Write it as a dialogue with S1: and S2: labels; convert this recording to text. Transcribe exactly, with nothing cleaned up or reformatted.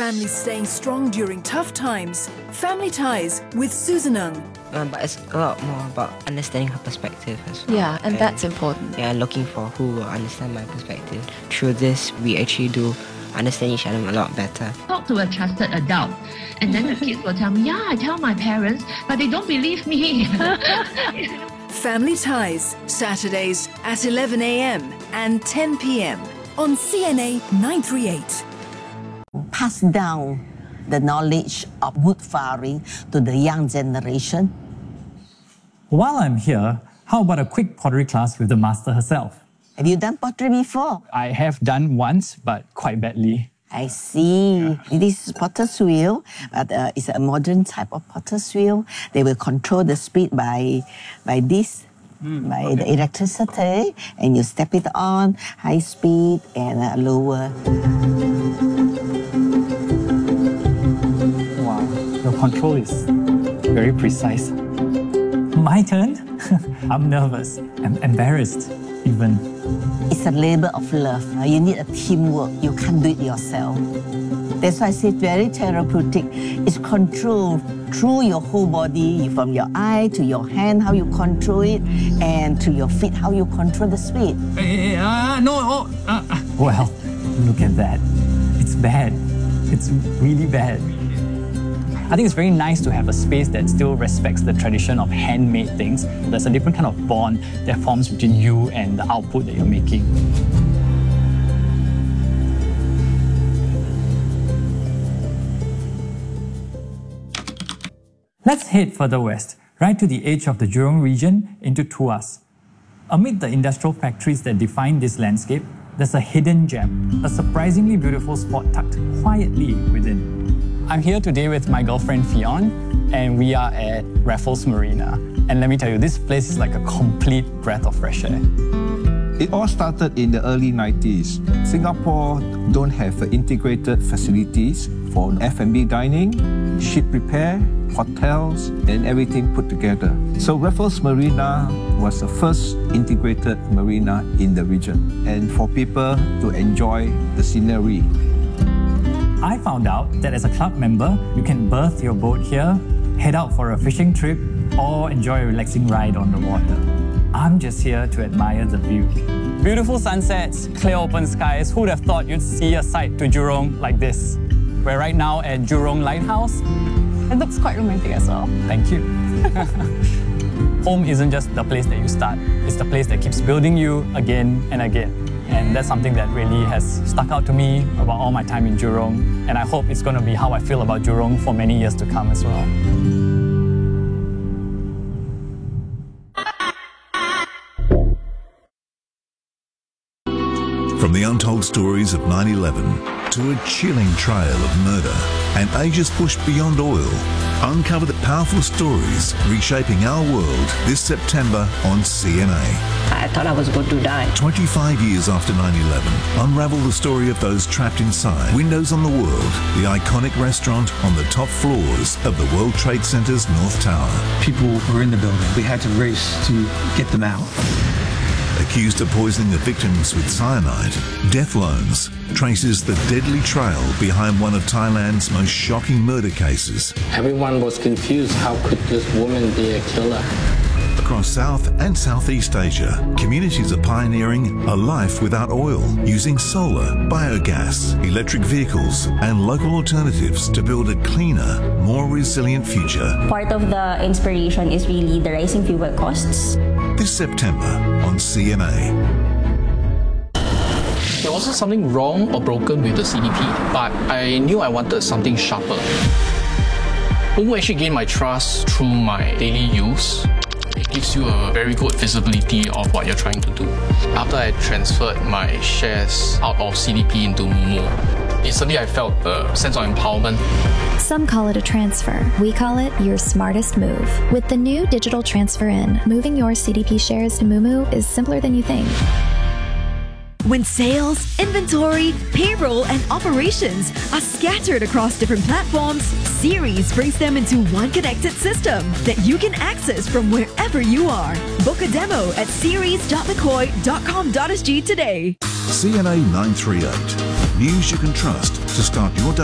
S1: families staying strong during tough times. Family Ties with Susan Ng.
S2: Um, but it's a lot more about understanding her perspective as well.
S3: Yeah, and, and that's important.
S2: Yeah, looking for who will understand my perspective. Through this, we actually do understand each other a lot better.
S4: Talk to a trusted adult, and then the kids will tell me, yeah, I tell my parents, but they don't believe me.
S1: Family Ties, Saturdays at eleven a m and ten p m on C N A nine thirty-eight.
S5: Pass down the knowledge of wood firing to the young generation.
S6: While I'm here, how about a quick pottery class with the master herself?
S5: Have you done pottery before?
S6: I have done once, but quite badly.
S5: I see. Yeah. This is potter's wheel, but uh, it's a modern type of potter's wheel. They will control the speed by, by this, mm, by okay. the electricity, and you step it on, high speed and uh, lower.
S6: Wow, your control is very precise. My turn? I'm nervous. I'm embarrassed, even.
S5: It's a labor of love. You need a teamwork. You can't do it yourself. That's why I say it's very therapeutic. It's control through your whole body, from your eye to your hand, how you control it, and to your feet, how you control the speed.
S6: Hey, uh, no, oh, uh, well, look at that. It's bad. It's really bad. I think it's very nice to have a space that still respects the tradition of handmade things. There's a different kind of bond that forms between you and the output that you're making. Let's head further west, right to the edge of the Jurong region into Tuas. Amid the industrial factories that define this landscape, there's a hidden gem, a surprisingly beautiful spot tucked quietly within. I'm here today with my girlfriend Fionn, and we are at Raffles Marina. And let me tell you, this place is like a complete breath of fresh air.
S7: It all started in the early nineties. Singapore don't have integrated facilities for F and B dining, ship repair, hotels, and everything put together. So Raffles Marina was the first integrated marina in the region, and for people to enjoy the scenery.
S6: I found out that as a club member, you can berth your boat here, head out for a fishing trip, or enjoy a relaxing ride on the water. I'm just here to admire the view. Beautiful sunsets, clear open skies. Who'd have thought you'd see a sight to Jurong like this? We're right now at Jurong Lighthouse.
S3: It looks quite romantic as well.
S6: Thank you. Home isn't just the place that you start, it's the place that keeps building you again and again. And that's something that really has stuck out to me about all my time in Jurong. And I hope it's going to be how I feel about Jurong for many years to come as well.
S8: From the untold stories of nine eleven to a chilling trail of murder and ages pushed beyond oil, uncover the powerful stories reshaping our world this September on C N A.
S9: I thought I was going to die.
S8: twenty-five years after nine eleven, unravel the story of those trapped inside Windows on the World, the iconic restaurant on the top floors of the World Trade Center's North Tower.
S10: People were in the building. We had to race to get them out.
S8: Accused of poisoning the victims with cyanide, Death Loans traces the deadly trail behind one of Thailand's most shocking murder cases.
S11: Everyone was confused. How could this woman be a killer?
S8: Across South and Southeast Asia, communities are pioneering a life without oil, using solar, biogas, electric vehicles, and local alternatives to build a cleaner, more resilient future.
S12: Part of the inspiration is really the rising fuel costs.
S8: This September on C N A.
S13: There wasn't something wrong or broken with the C D P, but I knew I wanted something sharper. Momo actually gained my trust through my daily use. It gives you a very good visibility of what you're trying to do. After I transferred my shares out of C D P into Momo, instantly I felt a sense of empowerment.
S14: Some call it a transfer. We call it your smartest move. With the new digital transfer in, moving your C D P shares to Moomoo is simpler than you think.
S15: When sales, inventory, payroll, and operations are scattered across different platforms, Ceres brings them into one connected system that you can access from wherever you are. Book a demo at ceres dot mccoy dot com dot s g today.
S8: C N A nine thirty-eight. News you can trust to start your day.